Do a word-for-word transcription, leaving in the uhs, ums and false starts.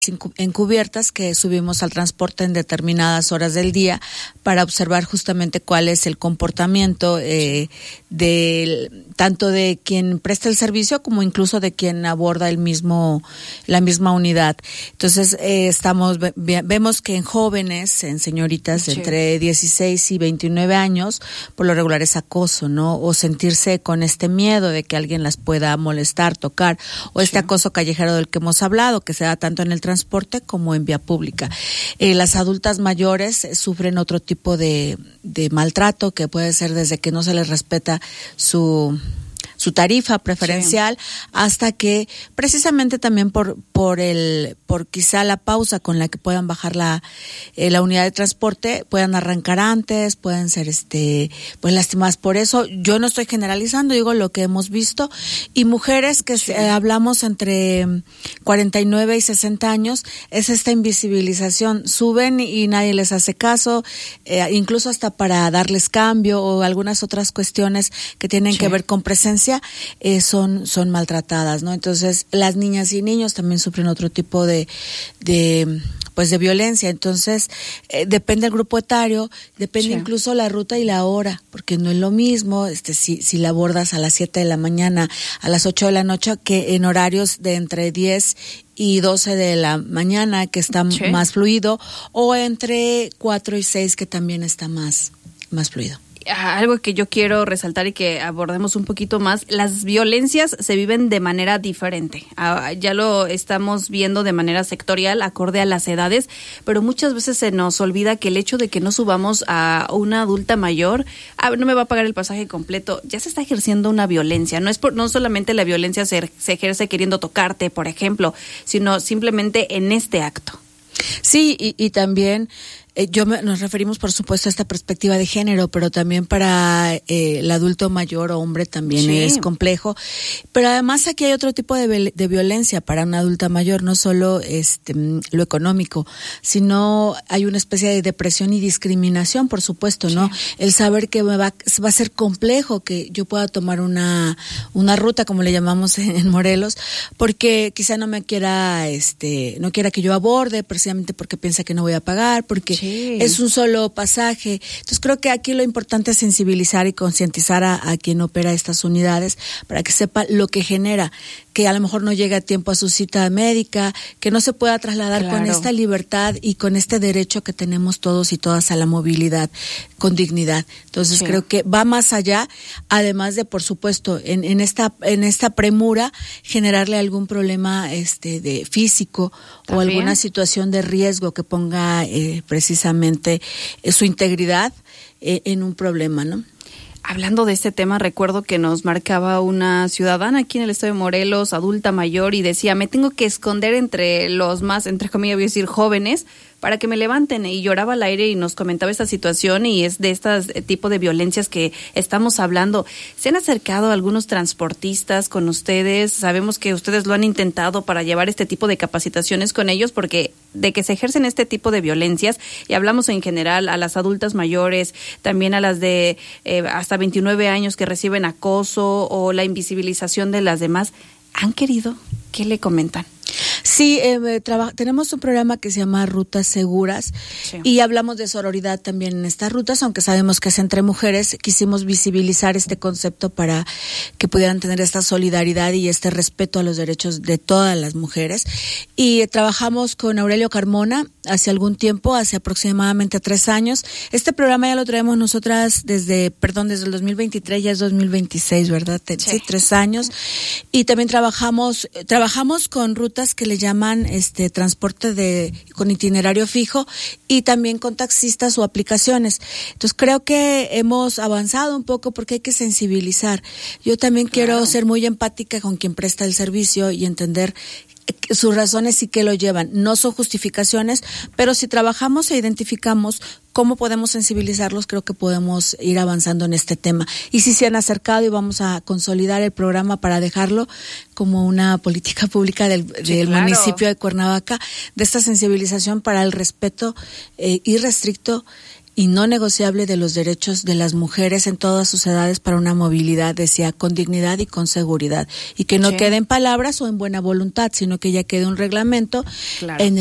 encubiertas que subimos al transporte en determinadas horas del día para observar justamente cuál es el comportamiento eh, de tanto de quien presta el servicio como incluso de quien aborda el mismo la misma unidad. Entonces eh, estamos ve, vemos que en jóvenes, en señoritas de sí. entre dieciséis y veintinueve años, por lo regular es acoso, ¿no? O sentirse con este miedo de que alguien las pueda molestar, tocar, o este sí. acoso callejero del que hemos hablado, que se da tanto en el transporte como en vía pública. Eh, las adultas mayores sufren otro tipo de, de maltrato, que puede ser desde que no se les respeta su su tarifa preferencial sí. hasta que precisamente también por por el por quizá la pausa con la que puedan bajar la eh, la unidad de transporte, puedan arrancar antes, pueden ser este pues lastimadas por eso. Yo no estoy generalizando, digo lo que hemos visto, y mujeres que sí. eh, hablamos entre cuarenta y nueve y sesenta años, es esta invisibilización, suben y nadie les hace caso, eh, incluso hasta para darles cambio o algunas otras cuestiones que tienen sí. que ver con presencia. Eh, son son maltratadas, ¿no? Entonces las niñas y niños también sufren otro tipo de de pues de violencia. Entonces eh, depende del grupo etario, depende sí. incluso la ruta y la hora, porque no es lo mismo este si si la abordas a las siete de la mañana, a las ocho de la noche, que en horarios de entre diez y doce de la mañana, que está sí. más fluido, o entre cuatro y seis, que también está más más fluido. Algo que yo quiero resaltar y que abordemos un poquito más, las violencias se viven de manera diferente. Ah, ya lo estamos viendo de manera sectorial, acorde a las edades, pero muchas veces se nos olvida que el hecho de que no subamos a una adulta mayor, ah, no me va a pagar el pasaje completo, ya se está ejerciendo una violencia. No es por, no solamente la violencia se, se ejerce queriendo tocarte, por ejemplo, sino simplemente en este acto. Sí, y, y también eh, yo me, nos referimos por supuesto a esta perspectiva de género, pero también para eh, el adulto mayor o hombre también sí. es complejo. Pero además aquí hay otro tipo de, de violencia para una adulta mayor, no solo este lo económico, sino hay una especie de depresión y discriminación, por supuesto, ¿no? Sí. El saber que me va, va a ser complejo que yo pueda tomar una una ruta, como le llamamos en, en Morelos, porque quizá no me quiera, este, no quiera que yo aborde, precisamente porque piensa que no voy a pagar, porque sí. es un solo pasaje. Entonces creo que aquí lo importante es sensibilizar y concientizar a, a quien opera estas unidades para que sepa lo que genera, que a lo mejor no llega a tiempo a su cita médica, que no se pueda trasladar claro. con esta libertad y con este derecho que tenemos todos y todas a la movilidad con dignidad. Entonces sí. creo que va más allá, además de, por supuesto, en, en esta en esta premura generarle algún problema este de físico ¿También? o alguna situación de riesgo que ponga eh, precisamente eh, su integridad eh, en un problema, ¿no? Hablando de este tema, recuerdo que nos marcaba una ciudadana aquí en el estado de Morelos, adulta mayor, y decía, me tengo que esconder entre los más, entre comillas, voy a decir, jóvenes, para que me levanten, y lloraba al aire y nos comentaba esta situación, y es de este tipo de violencias que estamos hablando. ¿Se han acercado algunos transportistas con ustedes? Sabemos que ustedes lo han intentado para llevar este tipo de capacitaciones con ellos, porque de que se ejercen este tipo de violencias, y hablamos en general a las adultas mayores, también a las de eh, hasta veintinueve años que reciben acoso o la invisibilización de las demás, ¿han querido? ¿Qué le comentan? Sí, eh, traba, tenemos un programa que se llama Rutas Seguras sí. y hablamos de sororidad también en estas rutas, aunque sabemos que es entre mujeres. Quisimos visibilizar este concepto para que pudieran tener esta solidaridad y este respeto a los derechos de todas las mujeres. Y eh, trabajamos con Aurelio Carmona hace algún tiempo, hace aproximadamente tres años. Este programa ya lo traemos nosotras desde, perdón, desde el dos mil veintitrés, ya es dos mil veintiséis, ¿verdad? Sí, sí tres años. Y también trabajamos, trabajamos con rutas que le llaman este transporte de con itinerario fijo y también con taxistas o aplicaciones. Entonces creo que hemos avanzado un poco porque hay que sensibilizar. Yo también claro. quiero ser muy empática con quien presta el servicio y entender sus razones y qué lo llevan. No son justificaciones, pero si trabajamos e identificamos cómo podemos sensibilizarlos, creo que podemos ir avanzando en este tema. Y si se han acercado, y vamos a consolidar el programa para dejarlo como una política pública del, sí, del claro. municipio de Cuernavaca, de esta sensibilización para el respeto eh, irrestricto y no negociable de los derechos de las mujeres en todas sus edades para una movilidad, decía, con dignidad y con seguridad, y que no sí. quede en palabras o en buena voluntad, sino que ya quede un reglamento claro. en